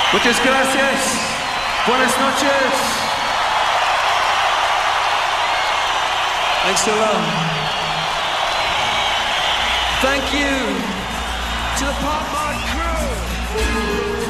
Muchas gracias. Buenas noches. Thanks a lot. Thank you to the Pop Mart crew.